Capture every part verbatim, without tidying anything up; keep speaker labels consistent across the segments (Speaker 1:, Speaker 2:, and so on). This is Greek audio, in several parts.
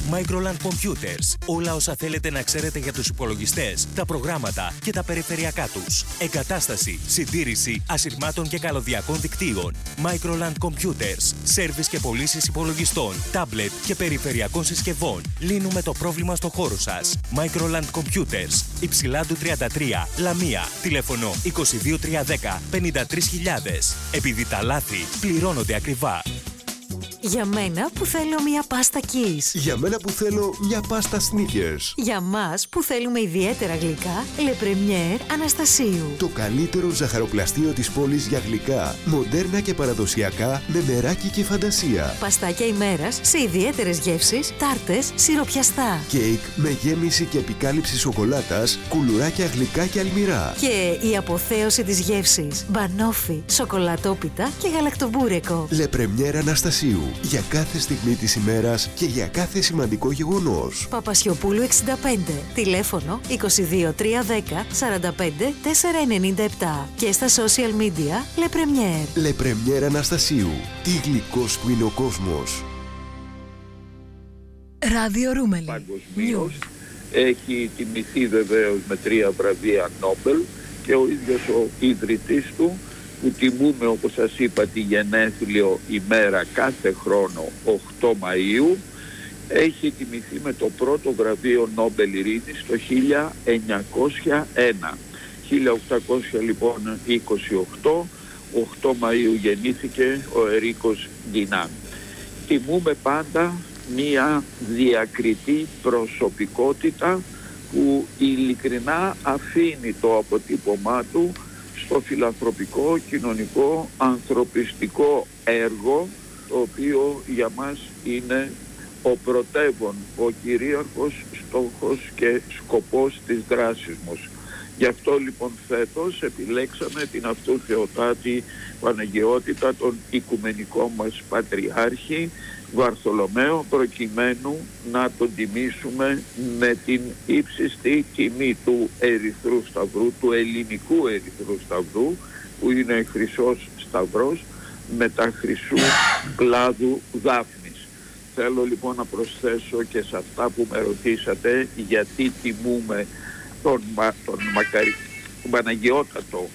Speaker 1: Microland Computers. Όλα όσα θέλετε να ξέρετε για τους υπολογιστές, τα προγράμματα και τα περιφερειακά τους. Εγκατάσταση, συντήρηση ασυρμάτων και καλωδιακών δικτύων. Microland Computers. Σέρβις και πωλήσεις υπολογιστών, τάμπλετ και περιφερειακών συσκευών. Λύνουμε το πρόβλημα στο χώρο σας. Microland Computers. Υψηλάντου τριάντα τρία, Λαμία. Τηλέφωνο είκοσι δύο τριακόσια δέκα πενήντα τρεις χιλιάδες. Επειδή τα λάθη πληρώνονται ακριβά.
Speaker 2: Για μένα που θέλω μια πάστα Kiss.
Speaker 3: Για μένα που θέλω μια πάστα Snickers.
Speaker 2: Για μας που θέλουμε ιδιαίτερα γλυκά, Le Premier Αναστασίου.
Speaker 3: Το καλύτερο ζαχαροπλαστείο της πόλης για γλυκά, μοντέρνα και παραδοσιακά, με μεράκι και φαντασία.
Speaker 2: Παστάκια ημέρας σε ιδιαίτερες γεύσεις, τάρτες, σιροπιαστά.
Speaker 3: Κέικ με γέμιση και επικάλυψη σοκολάτας, κουλουράκια γλυκά και αλμυρά.
Speaker 2: Και η αποθέωση της γεύσης, μπανόφι, σοκολατόπιτα και γαλακτομπούρεκο.
Speaker 3: Le Premier Αναστασίου. Για κάθε στιγμή της ημέρας και για κάθε σημαντικό γεγονός.
Speaker 2: Παπασιοπούλου εξήντα πέντε. Τηλέφωνο είκοσι δύο τριακόσια δέκα σαράντα πέντε τετρακόσια ενενήντα επτά. Και στα social media Le Premier.
Speaker 3: Le Premier Αναστασίου. Τι γλυκός που είναι ο κόσμος.
Speaker 2: Ράδιο Ρούμελι.
Speaker 4: Παγκοσμίως έχει τιμηθεί βεβαίως με τρία βραβεία Νόμπελ και ο ίδιος ο ιδρυτής του, που τιμούμε, όπως σας είπα, τη γενέθλιο ημέρα κάθε χρόνο οκτώ Μαΐου, έχει τιμηθεί με το πρώτο βραβείο Νόμπελ Ειρήνης το χίλια εννιακόσια ένα. χίλια οκτακόσια είκοσι οκτώ, οκτώ Μαΐου γεννήθηκε ο Ερίκος Γκινάν. Τιμούμε πάντα μία διακριτή προσωπικότητα που ειλικρινά αφήνει το αποτύπωμά του στο φιλανθρωπικό, κοινωνικό, ανθρωπιστικό έργο, το οποίο για μας είναι ο πρωτεύων, ο κυρίαρχος στόχος και σκοπός της δράσης μας. Γι' αυτό λοιπόν φέτος επιλέξαμε την αυτού Θεοτάτη Παναγιότητα, τον οικουμενικό μας Πατριάρχη Βαρθολομαίο, προκειμένου να τον τιμήσουμε με την ύψιστη τιμή του Ερυθρού Σταυρού, του ελληνικού Ερυθρού Σταυρού, που είναι χρυσός σταυρός με τα χρυσού κλάδου δάφνης. Θέλω λοιπόν να προσθέσω και σε αυτά που με ρωτήσατε γιατί τιμούμε τον, τον μακαρι... Παναγιώτατο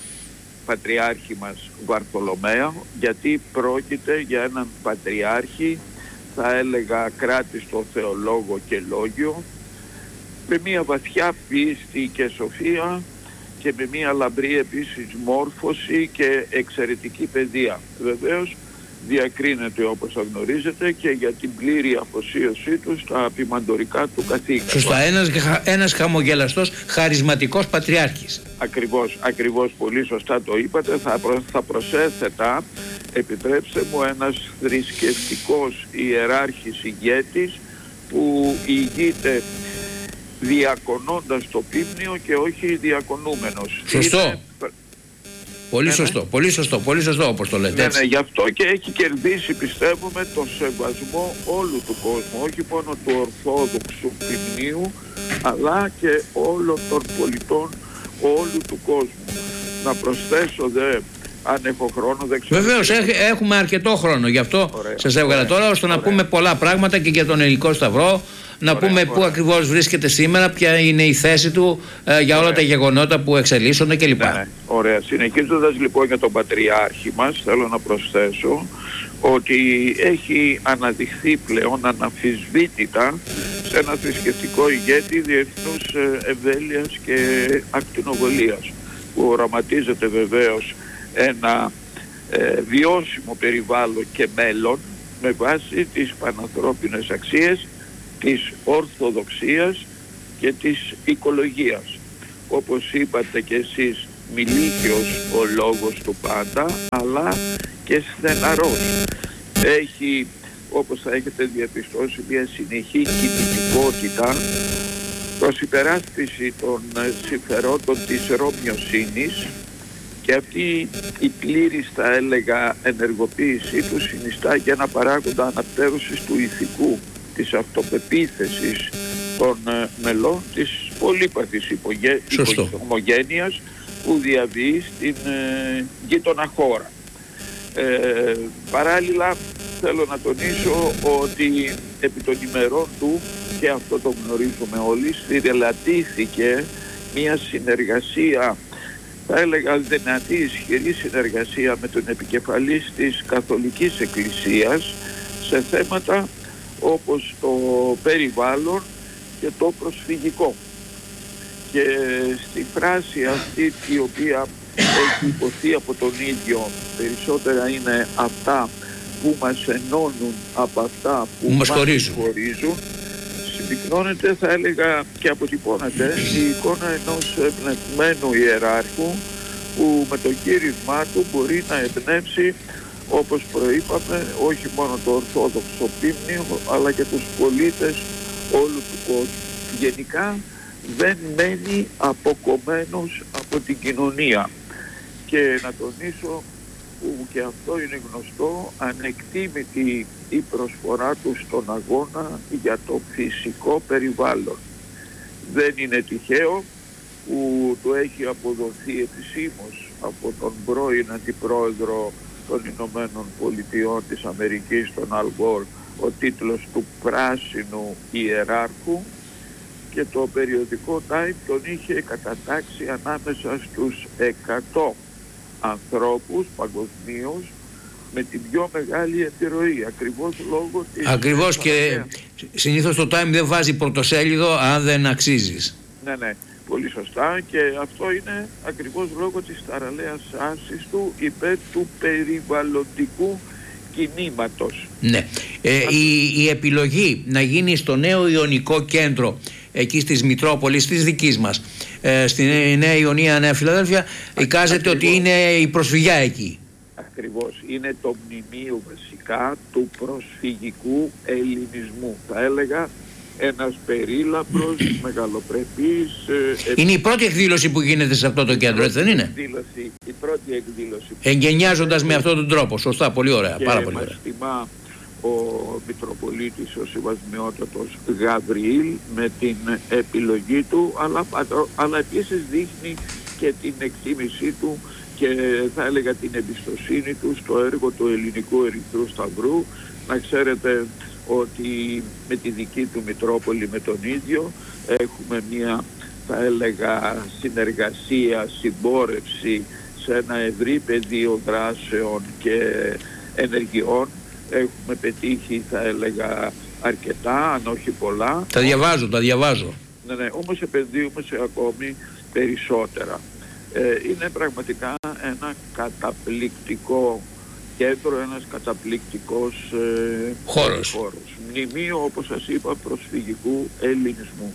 Speaker 4: Πατριάρχη μας Βαρθολομαίο, γιατί πρόκειται για έναν Πατριάρχη, θα έλεγα κράτιστο θεολόγο και λόγιο, με μια βαθιά πίστη και σοφία και με μια λαμπρή επίσης μόρφωση και εξαιρετική παιδεία. Βεβαίως διακρίνεται, όπως θα γνωρίζετε, και για την πλήρη αφοσίωσή του στα ποιμαντορικά του καθήκοντα.
Speaker 5: Σωστά, ένας, ένας χαμογελαστός, χαρισματικός πατριάρχης.
Speaker 4: Ακριβώς, ακριβώς, πολύ σωστά το είπατε. Θα, προ, θα προσέθετα, επιτρέψτε μου, ένας θρησκευτικός ιεράρχης ηγέτης που ηγείται διακονώντας το πίμνιο και όχι διακονούμενος.
Speaker 5: Σωστό.
Speaker 4: Είναι...
Speaker 5: Πολύ
Speaker 4: ναι,
Speaker 5: σωστό,
Speaker 4: ναι.
Speaker 5: πολύ σωστό, πολύ σωστό όπως το λέτε.
Speaker 4: Ναι, ναι, γι' αυτό και έχει κερδίσει, πιστεύουμε, το σεβασμό όλου του κόσμου, όχι μόνο του Ορθόδοξου ποιμνίου, αλλά και όλων των πολιτών όλου του κόσμου. Να προσθέσω δε, αν έχω χρόνο, δεν ξέρω.
Speaker 5: Βεβαίως, έχουμε αρκετό χρόνο, γι' αυτό ωραία, σας έβγαλα ωραία, τώρα, ώστε ωραία. να πούμε πολλά πράγματα και για τον Ελληνικό Σταυρό, να ωραία, πούμε ωραία. πού ακριβώς βρίσκεται σήμερα, ποια είναι η θέση του ε, για όλα ωραία. τα γεγονότα που εξελίσσονται κλπ. Ναι, ναι.
Speaker 4: Ωραία. Συνεχίζοντας λοιπόν για τον Πατριάρχη μας, θέλω να προσθέσω ότι έχει αναδειχθεί πλέον αναμφισβήτητα σε ένα θρησκευτικό ηγέτη διεθνούς ευέλειας και ακτινοβολίας, που οραματίζεται βεβαίως ένα ε, βιώσιμο περιβάλλον και μέλλον με βάση τις πανανθρώπινες αξίες της Ορθοδοξίας και της οικολογίας. Όπως είπατε και εσείς, μιλίκιος ο λόγος του πάντα, αλλά και στεναρός. Έχει, όπως θα έχετε διαπιστώσει, μια συνεχή κινητικότητα προς υπεράσπιση των συμφερόντων της Ρωμιοσύνης, και αυτή η πλήρης, θα έλεγα, ενεργοποίησή του συνιστά και ένα παράγοντα αναπτέρωσης του ηθικού, της αυτοπεποίθησης των ε, μελών της πολύπαθης υπογέ... ομογένειας που διαβεί στην ε, γείτονα χώρα. Ε, παράλληλα θέλω να τονίσω ότι επί των ημερών του, και αυτό το γνωρίζουμε όλοι, συρρελατήθηκε μια συνεργασία, θα έλεγα δυνατή, ισχυρή συνεργασία με τον επικεφαλής της Καθολικής Εκκλησίας σε θέματα όπως το περιβάλλον και το προσφυγικό. Και στη φράση αυτή, η οποία έχει υποθεί από τον ίδιο, περισσότερα είναι αυτά που μας ενώνουν από αυτά που μας χωρίζουν, χωρίζουν, συμπυκνώνεται, θα έλεγα, και αποτυπώνεται η εικόνα ενός εμπνευσμένου ιεράρχου που με το κήρυγμά του μπορεί να εμπνεύσει, όπως προείπαμε, όχι μόνο το Ορθόδοξο Πίμνιο αλλά και τους πολίτες όλου του κόσμου. Γενικά δεν μένει αποκομμένος από την κοινωνία. Και να τονίσω, που και αυτό είναι γνωστό, ανεκτήμητη η προσφορά του στον αγώνα για το φυσικό περιβάλλον. Δεν είναι τυχαίο που του έχει αποδοθεί επισήμως από τον πρώην Αντιπρόεδρο των Ηνωμένων Πολιτειών της Αμερικής, τον Αλ Γκόρ, ο τίτλος του πράσινου ιεράρχου, και το περιοδικό Time τον είχε κατατάξει ανάμεσα στους εκατό ανθρώπους παγκοσμίως με την πιο μεγάλη επιρροή, ακριβώς λόγω της...
Speaker 5: Ακριβώς, και συνήθως το Time δεν βάζει πρωτοσέλιδο αν δεν αξίζεις.
Speaker 4: Ναι, ναι, πολύ σωστά, και αυτό είναι ακριβώς λόγω της ταραλέας άρσης του υπέρ του περιβαλλοντικού κινήματος.
Speaker 5: Ναι. Ε, η, η επιλογή να γίνει στο νέο Ιωνικό Κέντρο εκεί στις Μητρόπολης, της δικής μας, ε, στη Νέα Ιωνία, Νέα Φιλαδέλφια, εικάζεται ότι είναι η προσφυγιά εκεί.
Speaker 4: Ακριβώς. Είναι το μνημείο βασικά του προσφυγικού ελληνισμού. Θα έλεγα ένας περίλαμπρος, μεγαλοπρεπής... Ε,
Speaker 5: είναι η πρώτη εκδήλωση που γίνεται σε αυτό το κέντρο, έτσι δεν είναι?
Speaker 4: Εκδήλωση, η πρώτη εκδήλωση.
Speaker 5: Εγγενιάζοντας με αυτόν τον τρόπο. Σωστά, πολύ ωραία, πάρα πολύ ωραία.
Speaker 4: Και μας τιμά ο Μητροπολίτης, ο Σεβασμιότατος Γαβριήλ, με την επιλογή του, αλλά, αλλά επίσης δείχνει και την εκτίμησή του και θα έλεγα την εμπιστοσύνη του στο έργο του Ελληνικού Ερυθρού Σταυρού. Να ξέρετε ότι με τη δική του Μητρόπολη, με τον ίδιο, έχουμε μια, θα έλεγα, συνεργασία, συμπόρευση σε ένα ευρύ πεδίο δράσεων και ενεργειών. Έχουμε πετύχει, θα έλεγα, αρκετά, αν όχι πολλά.
Speaker 5: Τα διαβάζω, τα διαβάζω.
Speaker 4: Ναι, ναι, όμως επενδύουμε σε ακόμη περισσότερα. Ε, είναι πραγματικά ένα καταπληκτικό κέντρο, ένας καταπληκτικός ε,
Speaker 5: χώρος.
Speaker 4: χώρος. Μνημείο, όπως σας είπα, προσφυγικού ελληνισμού.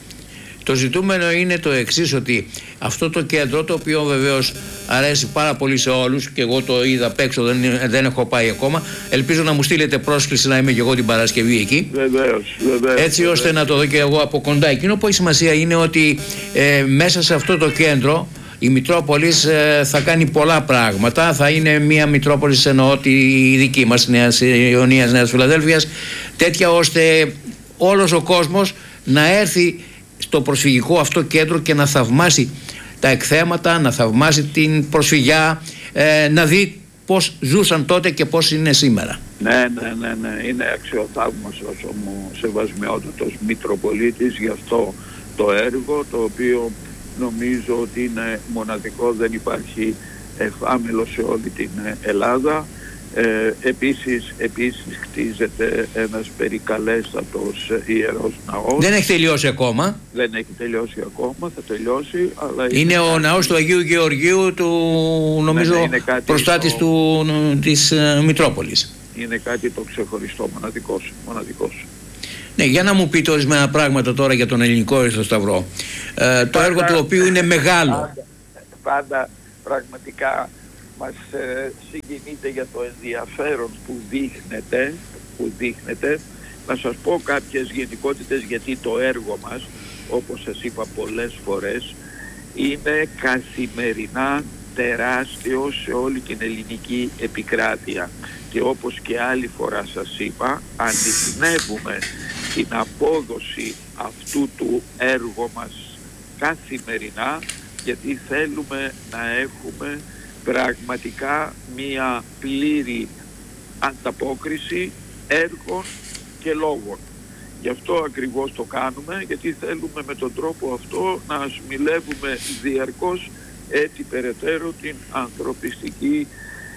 Speaker 5: Το ζητούμενο είναι το εξής, ότι αυτό το κέντρο, το οποίο βεβαίως αρέσει πάρα πολύ σε όλους, και εγώ το είδα απ' έξω, δεν, δεν έχω πάει ακόμα, ελπίζω να μου στείλετε πρόσκληση να είμαι και εγώ την Παρασκευή εκεί.
Speaker 4: Βεβαίως, βεβαίως,
Speaker 5: έτσι ώστε βεβαίως να το δω και εγώ από κοντά. Εκείνο που έχει σημασία είναι ότι ε, μέσα σε αυτό το κέντρο η Μητρόπολης ε, θα κάνει πολλά πράγματα. Θα είναι μια Μητρόπολης, εννοώ τη δική μας, Νέας Ιωνίας, Νέας Φιλαδέλφειας, τέτοια ώστε όλος ο κόσμος να έρθει στο προσφυγικό αυτό κέντρο και να θαυμάσει τα εκθέματα, να θαυμάσει την προσφυγιά, ε, να δει πώς ζούσαν τότε και πώς είναι σήμερα.
Speaker 4: Ναι, ναι, ναι, ναι. Είναι αξιοθαύμαστος ο Σεβασμιότατος Μητροπολίτης γι' αυτό το έργο, το οποίο νομίζω ότι είναι μοναδικό, δεν υπάρχει εφάμιλο σε όλη την Ελλάδα. Ε, επίσης, επίσης χτίζεται ένας περικαλέστατος ιερός ναός.
Speaker 5: Δεν έχει τελειώσει ακόμα.
Speaker 4: Δεν έχει τελειώσει ακόμα, θα τελειώσει. Αλλά
Speaker 5: είναι, είναι ο κάτι... ναός του Αγίου Γεωργίου, του, νομίζω, ναι, ναι, προστάτης το... του, της uh, Μητρόπολης.
Speaker 4: Είναι κάτι το ξεχωριστό, μοναδικός, μοναδικός.
Speaker 5: Ναι, για να μου πείτε ορισμένα πράγματα τώρα για τον Ελληνικό Ερυθρό Σταυρό. Ε, το πάντα, έργο του οποίου είναι μεγάλο.
Speaker 4: Πάντα, πάντα πραγματικά μας ε, συγκινείται για το ενδιαφέρον που δείχνετε, που δείχνετε. Να σας πω κάποιες γενικότητες, γιατί το έργο μας, όπως σας είπα πολλές φορές, είναι καθημερινά τεράστιο σε όλη την ελληνική επικράτεια. Και όπως και άλλη φορά σας είπα, ανιχνεύουμε την απόδοση αυτού του έργου μας καθημερινά, γιατί θέλουμε να έχουμε πραγματικά μία πλήρη ανταπόκριση έργων και λόγων. Γι' αυτό ακριβώς το κάνουμε, γιατί θέλουμε με τον τρόπο αυτό να ασμιλεύουμε διαρκώς έτσι περαιτέρω την ανθρωπιστική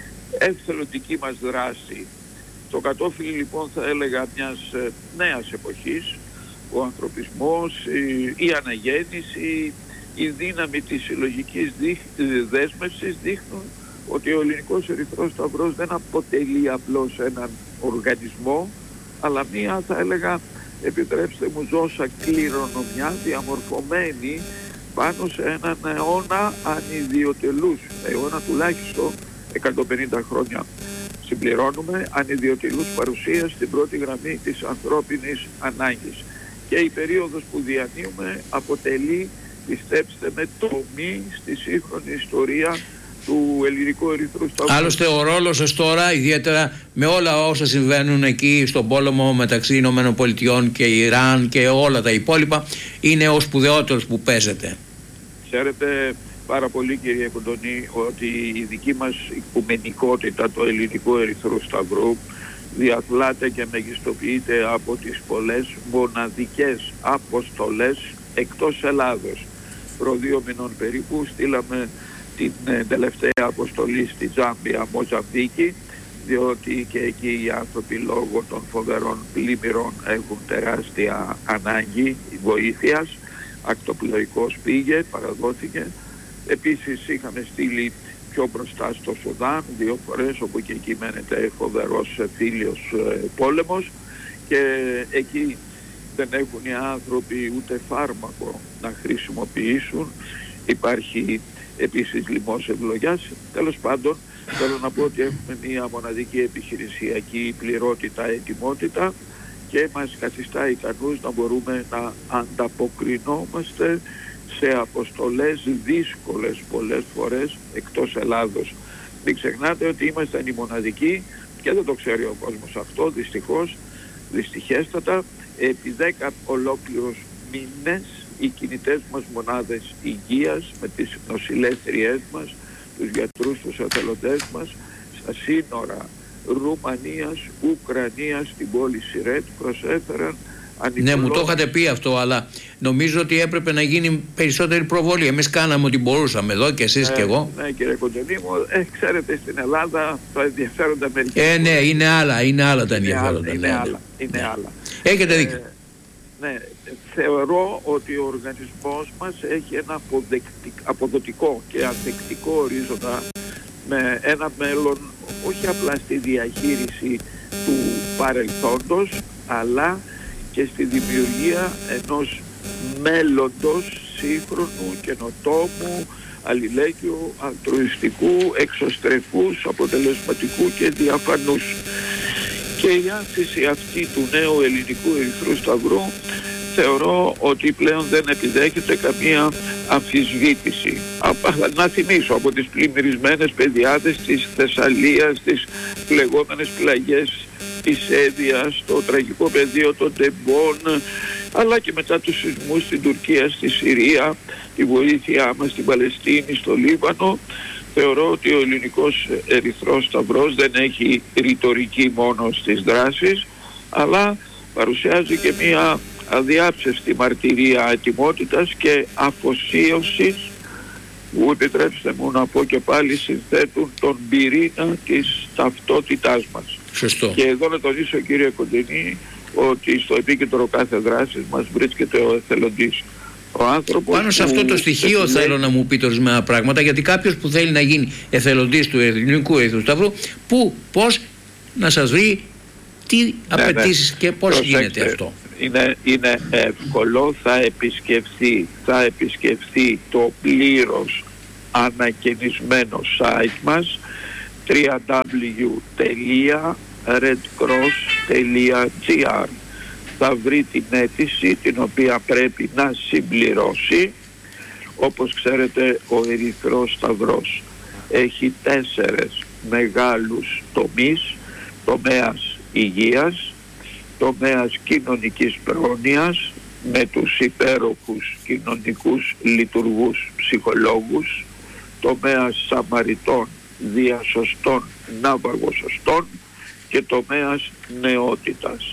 Speaker 4: εθελοντική μας δράση. Το κατόφλι λοιπόν θα έλεγα μιας νέας εποχής, ο ανθρωπισμός, η, η αναγέννηση, η δύναμη της συλλογικής δέσμευσης δείχνουν ότι ο Ελληνικός Ερυθρός Σταυρός δεν αποτελεί απλώς έναν οργανισμό, αλλά μία, θα έλεγα, επιτρέψτε μου, ζώσα κληρονομιά διαμορφωμένη πάνω σε έναν αιώνα ανιδιοτελούς, αιώνα τουλάχιστον εκατόν πενήντα χρόνια συμπληρώνουμε, ανιδιοτελούς παρουσίας στην πρώτη γραμμή της ανθρώπινης ανάγκης. Και η περίοδος που διανύουμε αποτελεί, πιστέψτε με, τομή στη σύγχρονη ιστορία του Ελληνικού Ερυθρού Σταυρού. Άλλωστε
Speaker 5: ο ρόλος σας τώρα, ιδιαίτερα με όλα όσα συμβαίνουν εκεί στον πόλεμο μεταξύ Ηνωμένων Πολιτειών και Ιράν και όλα τα υπόλοιπα, είναι ο σπουδαιότερος που παίζετε.
Speaker 4: Ξέρετε πάρα πολύ, κύριε Κοντονή, ότι η δική μας οικουμενικότητα του Ελληνικού Ερυθρού Σταυρού διαθλάται και μεγιστοποιείται από τις πολλές μοναδικές αποστολές εκτός Ελλάδος. Προ δύο μηνών περίπου στείλαμε την τελευταία αποστολή στη Τζάμπια, Μοζαμβίκη, διότι και εκεί οι άνθρωποι λόγω των φοβερών πλημμυρών έχουν τεράστια ανάγκη βοήθειας. Ακτοπλοϊκός πήγε, παραδόθηκε. Επίσης είχαμε στείλει πιο μπροστά στο Σουδάν δύο φορές, όπου και εκεί μένεται φοβερός θήλιος πόλεμος, και εκεί δεν έχουν οι άνθρωποι ούτε φάρμακο να χρησιμοποιήσουν. Υπάρχει επίσης λοιμός ευλογιάς. Τέλος πάντων, θέλω να πω ότι έχουμε μια μοναδική επιχειρησιακή πληρότητα, ετοιμότητα, και μας καθιστά ικανούς να μπορούμε να ανταποκρινόμαστε σε αποστολές δύσκολες πολλές φορές εκτός Ελλάδος. Μην ξεχνάτε ότι ήμασταν οι μοναδικοί, και δεν το ξέρει ο κόσμος αυτό, δυστυχώς, δυστυχέστατα, επί δέκα ολόκληρους μήνες οι κινητές μας μονάδες υγείας με τις νοσηλεύτριές μας, τους γιατρούς, τους εθελοντές μας, στα σύνορα Ρουμανίας, Ουκρανίας, στην πόλη Σιρέτ προσέφεραν ανυπολόγιστες.
Speaker 5: Ναι, μου το είχατε πει αυτό, αλλά νομίζω ότι έπρεπε να γίνει περισσότερη προβολή. Εμείς κάναμε ό,τι μπορούσαμε εδώ, και εσείς
Speaker 4: ε,
Speaker 5: και εγώ.
Speaker 4: Ναι, κύριε Κοντονή μου, ε, ξέρετε, στην Ελλάδα τα ενδιαφέροντα μερικές.
Speaker 5: Ε, ναι, είναι άλλα, είναι άλλα τα ενδιαφέροντα.
Speaker 4: Είναι,
Speaker 5: ναι,
Speaker 4: άλλα,
Speaker 5: ναι.
Speaker 4: είναι άλλα.
Speaker 5: Έχετε δίκιο.
Speaker 4: Ε, ναι, θεωρώ ότι ο οργανισμός μας έχει ένα αποδοτικό και ανθεκτικό ορίζοντα, με ένα μέλλον όχι απλά στη διαχείριση του παρελθόντος, αλλά και στη δημιουργία ενός μέλλοντος σύγχρονου, καινοτόμου, αλληλέγγυου, altruιστικού, εξωστρεφούς, αποτελεσματικού και διαφανούς. Και η άνθηση αυτή του νέου Ελληνικού Ερυθρού Σταυρού θεωρώ ότι πλέον δεν επιδέχεται καμία αμφισβήτηση. Να θυμίσω από τις πλημμυρισμένες πεδιάδες της Θεσσαλίας, τις πλεγόμενες πλαγιές της Έδιας, το τραγικό πεδίο των Τεμπών, αλλά και μετά τους σεισμούς στην Τουρκία, στη Συρία, τη βοήθειά μας στην Παλαιστίνη, στο Λίβανο, θεωρώ ότι ο Ελληνικός Ερυθρός Σταυρός δεν έχει ρητορική μόνο στις δράσεις, αλλά παρουσιάζει και μία αδιάψευτη μαρτυρία ετοιμότητας και αφοσίωσης, που, επιτρέψτε μου να πω και πάλι, συνθέτουν τον πυρήνα της ταυτότητάς μας.
Speaker 5: Σωστό.
Speaker 4: Και εδώ να τονίσω, κύριε Κοντινή, ότι στο επίκεντρο κάθε δράσης μας βρίσκεται ο εθελοντής. Ο άνθρωπος.
Speaker 5: Πάνω σε αυτό το στοιχείο θέλω λέει... να μου πείτε ορισμένα πράγματα, γιατί κάποιος που θέλει να γίνει εθελοντής του Ελληνικού Ερυθρού Σταυρού, πού, πώς να σας βρει, τι ναι, απαιτήσεις ναι. και πώς Προσέξτε. γίνεται αυτό.
Speaker 4: Είναι, είναι εύκολο, θα επισκεφθεί, θα επισκεφθεί το πλήρως ανακαινισμένο site μας double-u double-u double-u τελεία red cross τελεία gr. Θα βρει την αίτηση την οποία πρέπει να συμπληρώσει. Όπως ξέρετε, ο Ερυθρός Σταυρός έχει τέσσερες μεγάλους τομείς: τομέας υγείας, τομέας κοινωνικής πρόνοιας με τους υπέροχους κοινωνικούς λειτουργούς ψυχολόγους, τομέας σαμαριτών, διασωστών, ναυαγοσωστών, και τομέας νεότητας.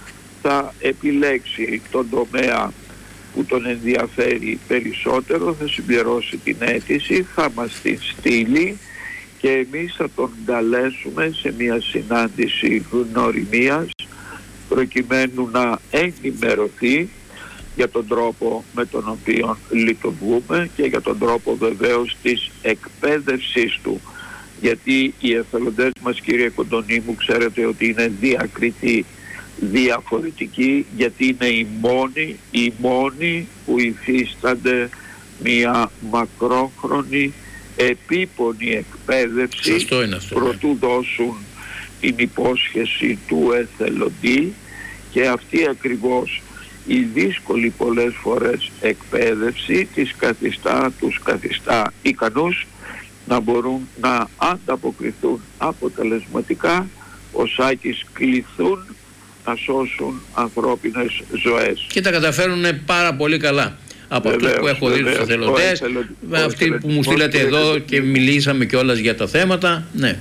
Speaker 4: Θα επιλέξει τον τομέα που τον ενδιαφέρει περισσότερο, θα συμπληρώσει την αίτηση, θα μας την στείλει και εμείς θα τον καλέσουμε σε μια συνάντηση γνωριμίας προκειμένου να ενημερωθεί για τον τρόπο με τον οποίο λειτουργούμε και για τον τρόπο βεβαίως της εκπαίδευσής του. Γιατί οι εθελοντές μας, κύριε Κοντονίμου, ξέρετε ότι είναι διακριτοί, διαφορετικοί, γιατί είναι οι μόνοι, οι μόνοι που υφίστανται μια μακρόχρονη επίπονη εκπαίδευση προτού δώσουν την υπόσχεση του εθελοντή, και αυτή ακριβώς η δύσκολη πολλές φορές εκπαίδευση της καθιστά, τους καθιστά ικανούς να μπορούν να ανταποκριθούν αποτελεσματικά όσακις κληθούν να σώσουν ανθρώπινες ζωές.
Speaker 5: Και τα καταφέρουν πάρα πολύ καλά. Από αυτούς που έχω δει τους εθελοντές, αυτοί που μου στείλατε εδώ και μιλήσαμε κιόλας για τα θέματα, ναι.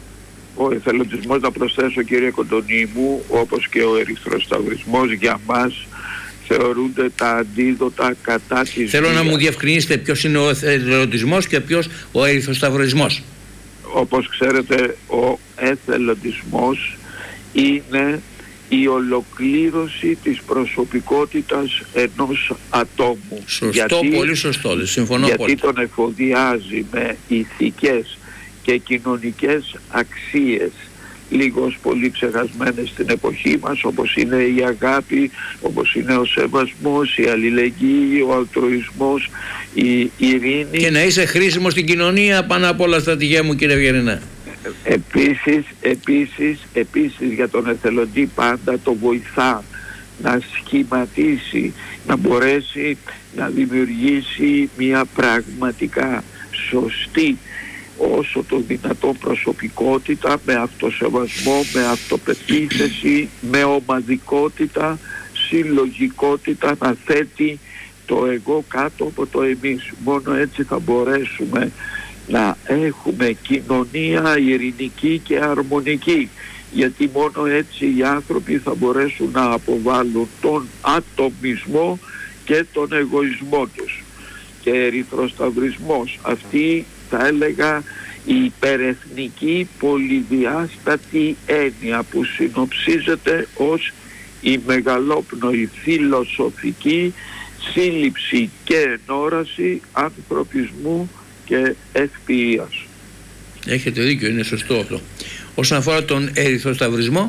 Speaker 4: Ο εθελοντισμός, να προσθέσω κύριε Κοντονίμου, όπως και ο ερυθροσταυρισμός, για μας θεωρούνται τα αντίδοτα κατά της
Speaker 5: Θέλω
Speaker 4: βίας.
Speaker 5: να μου διευκρινίσετε ποιος είναι ο εθελοντισμός και ποιος ο ερυθροσταυρισμός.
Speaker 4: Όπως ξέρετε, ο εθελοντισμός είναι η ολοκλήρωση της προσωπικότητας ενός ατόμου.
Speaker 5: Σωστό,
Speaker 4: γιατί,
Speaker 5: πολύ σωστό, συμφωνώ
Speaker 4: γιατί
Speaker 5: πολύ.
Speaker 4: τον εφοδιάζει με ηθικές και κοινωνικές αξίες λίγος πολύ ξεχασμένες στην εποχή μας, όπως είναι η αγάπη, όπως είναι ο σεβασμός, η αλληλεγγύη, ο αλτρουισμός, η ειρήνη.
Speaker 5: Και να είσαι χρήσιμος στην κοινωνία πάνω απ' όλα, στρατηγέ μου, κύριε Βιερινέ.
Speaker 4: Επίσης, επίσης, επίσης για τον εθελοντή πάντα το βοηθά να σχηματίσει, να μπορέσει να δημιουργήσει μια πραγματικά σωστή όσο το δυνατόν προσωπικότητα, με αυτοσεβασμό, με αυτοπεποίθηση, με ομαδικότητα, συλλογικότητα, να θέτει το εγώ κάτω από το εμείς. Μόνο έτσι θα μπορέσουμε να έχουμε κοινωνία ειρηνική και αρμονική, γιατί μόνο έτσι οι άνθρωποι θα μπορέσουν να αποβάλουν τον ατομισμό και τον εγωισμό τους. Και ερυθροσταυρισμός, αυτή θα έλεγα η υπερεθνική πολυδιάστατη έννοια που συνοψίζεται ως η μεγαλόπνοη φιλοσοφική σύλληψη και ενόραση ανθρωπισμού και ευποιίας.
Speaker 5: Έχετε δίκιο, είναι σωστό αυτό. Όσον αφορά τον ερυθροσταυρισμό,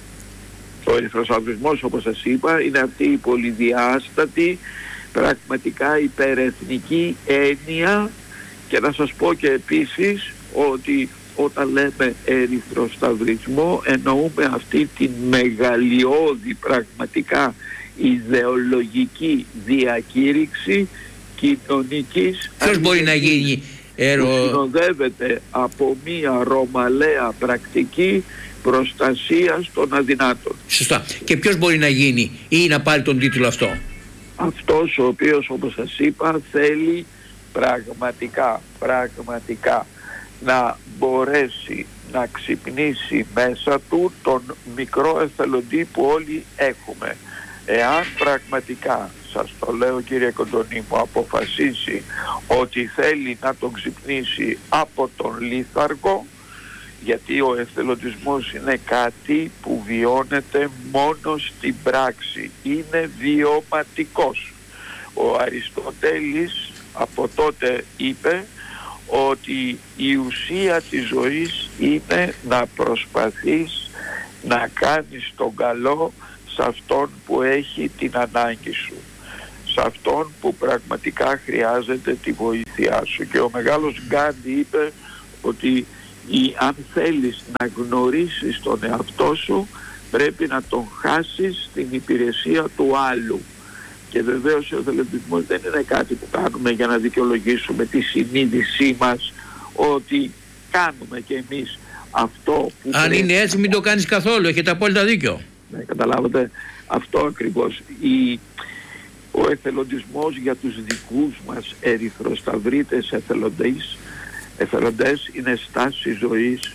Speaker 4: ο ερυθροσταυρισμός, όπως σας είπα, είναι αυτή η πολυδιάστατη, πραγματικά υπερεθνική έννοια. Και να σας πω και επίσης ότι όταν λέμε ερυθροσταυρισμό εννοούμε αυτή την μεγαλειώδη πραγματικά ιδεολογική διακήρυξη κοινωνικής.
Speaker 5: Ποιος μπορεί να γίνει
Speaker 4: ερο... που συνοδεύεται από μία ρωμαλαία πρακτική προστασίας των αδυνάτων.
Speaker 5: Σωστά. Και ποιος μπορεί να γίνει ή να πάρει τον τίτλο αυτό?
Speaker 4: Αυτός ο οποίος, όπως σας είπα, θέλει πραγματικά, πραγματικά να μπορέσει να ξυπνήσει μέσα του τον μικρό εθελοντή που όλοι έχουμε. Εάν πραγματικά, σας το λέω κύριε Κοντονίμου, αποφασίσει ότι θέλει να τον ξυπνήσει από τον λίθαργο, γιατί ο εθελοντισμός είναι κάτι που βιώνεται μόνο στην πράξη, είναι βιωματικός. Ο Αριστοτέλης από τότε είπε ότι η ουσία της ζωής είναι να προσπαθείς να κάνεις τον καλό σε αυτόν που έχει την ανάγκη σου, σε αυτόν που πραγματικά χρειάζεται τη βοήθειά σου. Και ο μεγάλος Γκάντι είπε ότι ή, αν θέλεις να γνωρίσεις τον εαυτό σου, πρέπει να τον χάσεις στην υπηρεσία του άλλου. Και βεβαίως ο εθελοντισμός δεν είναι κάτι που κάνουμε για να δικαιολογήσουμε τη συνείδησή μας ότι κάνουμε και εμείς αυτό που...
Speaker 5: Αν είναι έτσι, μην το κάνεις καθόλου, έχετε απόλυτα δίκιο.
Speaker 4: Ναι, καταλάβατε, αυτό ακριβώς. Η... Ο εθελοντισμός για τους δικούς μας ερυθροσταυρίτες εθελοντές, εθελοντές είναι στάση ζωής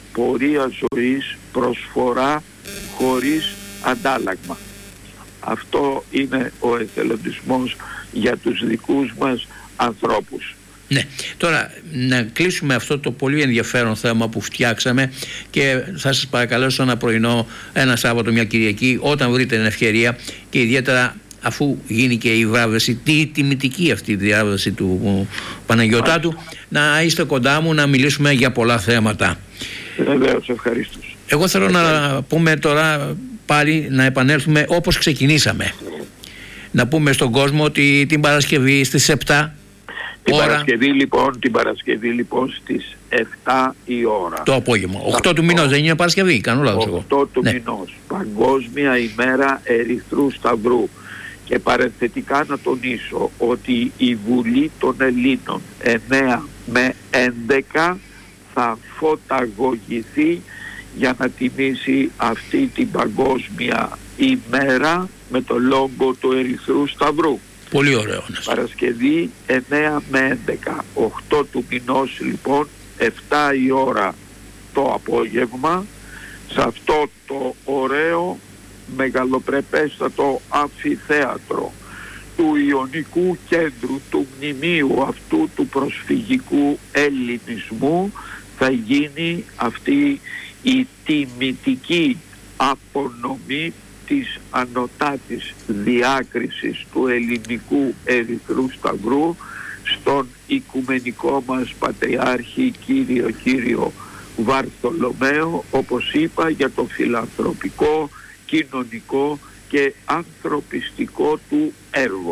Speaker 4: πορεία ζωής, προσφορά χωρίς αντάλλαγμα. Αυτό είναι ο εθελοντισμός για τους δικούς μας ανθρώπους.
Speaker 5: Ναι, τώρα να κλείσουμε αυτό το πολύ ενδιαφέρον θέμα που φτιάξαμε και θα σας παρακαλέσω ένα πρωινό, ένα Σάββατο, μια Κυριακή, όταν βρείτε την ευκαιρία και ιδιαίτερα αφού γίνει και η βράβευση, τι τιμητική αυτή η διάβαση του Παναγιωτάτου, να είστε κοντά μου να μιλήσουμε για πολλά θέματα.
Speaker 4: Βεβαίως, ευχαριστώ.
Speaker 5: Εγώ θέλω ευχαριστώ. να πούμε τώρα πάλι, να επανέλθουμε όπως ξεκινήσαμε. Να πούμε στον κόσμο ότι την Παρασκευή στις επτά
Speaker 4: Την
Speaker 5: ώρα,
Speaker 4: Παρασκευή λοιπόν, την Παρασκευή λοιπόν στις επτά η ώρα.
Speaker 5: Το απόγευμα. οκτώ του μηνός δεν είναι Παρασκευή, κάνω λάθος εγώ.
Speaker 4: οκτώ του
Speaker 5: ναι.
Speaker 4: μηνός. Παγκόσμια ημέρα Ερυθρού Σταυρού. Και παρενθετικά να τονίσω ότι η Βουλή των Ελλήνων εννέα με έντεκα θα φωταγωγηθεί για να τιμήσει αυτή την παγκόσμια ημέρα με το λόγο του Ερυθρού Σταυρού.
Speaker 5: Πολύ ωραίο.
Speaker 4: Παρασκευή εννέα με έντεκα, οκτώ του μηνός λοιπόν, επτά η ώρα το απόγευμα, σε αυτό το ωραίο μεγαλοπρεπέστατο αμφιθέατρο του Ιωνικού Κέντρου, του μνημείου αυτού του προσφυγικού ελληνισμού, θα γίνει αυτή η τιμητική απονομή της ανωτάτης διάκρισης του ελληνικού Ερυθρού Σταυρού στον οικουμενικό μας Πατριάρχη κύριο κύριο Βαρθολομαίο, όπως είπα, για το φιλανθρωπικό, κοινωνικό και ανθρωπιστικό του έργο.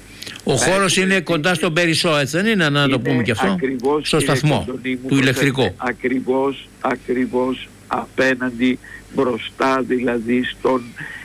Speaker 5: Ο χώρος είναι, είναι κοντά στον Περισσό, έτσι δεν είναι, να το πούμε και αυτό, στο σταθμό του ηλεκτρικού.
Speaker 4: Ακριβώς, ακριβώς απέναντι, μπροστά δηλαδή στον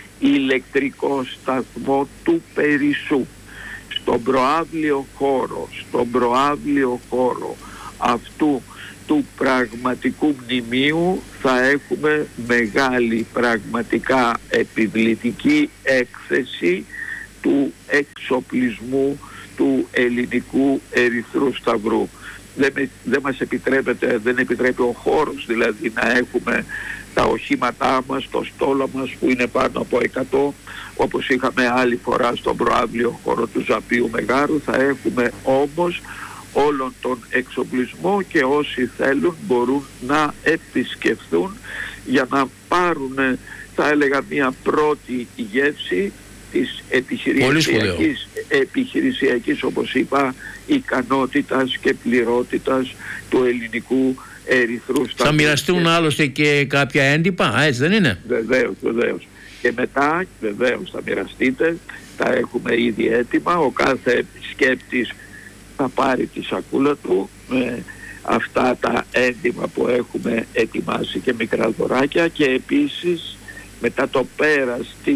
Speaker 4: ηλεκτρικό σταθμό του Περισσού. Στον προάβλιο χώρο, στον προάβλιο χώρο αυτού του πραγματικού μνημείου θα έχουμε μεγάλη πραγματικά επιβλητική έκθεση του εξοπλισμού του ελληνικού Ερυθρού Σταυρού. Δεν, δεν μας επιτρέπεται, δεν επιτρέπει ο χώρος δηλαδή να έχουμε τα οχήματά μας, το στόλο μας που είναι πάνω από εκατό, όπως είχαμε άλλη φορά στον προάβλιο χώρο του Ζαπίου Μεγάρου. Θα έχουμε όμως όλον τον εξοπλισμό και όσοι θέλουν μπορούν να επισκεφθούν για να πάρουν, θα έλεγα, μια πρώτη γεύση της επιχειρησιακής, επιχειρησιακής όπως είπα, ικανότητας και πληρότητας του ελληνικού Ερυθρού Σταυρού.
Speaker 5: Θα μοιραστούν άλλωστε και κάποια έντυπα, έτσι δεν είναι?
Speaker 4: Βεβαίως, βεβαίως. Και μετά βεβαίως θα μοιραστείτε, τα έχουμε ήδη έτοιμα, ο κάθε επισκέπτης θα πάρει τη σακούλα του με αυτά τα έντυπα που έχουμε ετοιμάσει και μικρά δωράκια, και επίσης μετά το πέρας της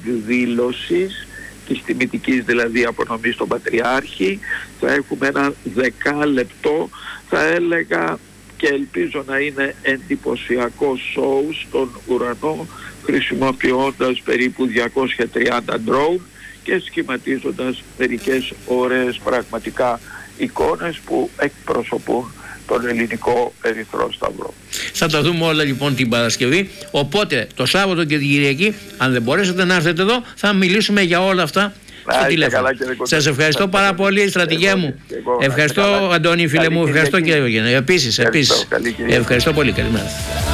Speaker 4: εκδήλωσης, της τιμητικής δηλαδή απονομής στον Πατριάρχη, θα έχουμε ένα δεκάλεπτο, θα έλεγα, και ελπίζω να είναι εντυπωσιακό σοου στον ουρανό, χρησιμοποιώντας περίπου διακόσια τριάντα ντρόουν και σχηματίζοντας μερικές ωραίες πραγματικά εικόνες που εκπροσωπούν τον ελληνικό Ερυθρό Σταυρό.
Speaker 5: Θα τα δούμε όλα λοιπόν την Παρασκευή. Οπότε το Σάββατο και την Κυριακή, αν δεν μπορέσετε να έρθετε εδώ, θα μιλήσουμε για όλα αυτά στο τηλέφωνο. Σας ευχαριστώ πάρα πολύ, στρατηγέ μου. Ευχαριστώ, Αντώνη, φίλε μου. Ευχαριστώ, κύριε Ευγένεια. Επίσης, επίσης. Ευχαριστώ πολύ. Καλημέρα.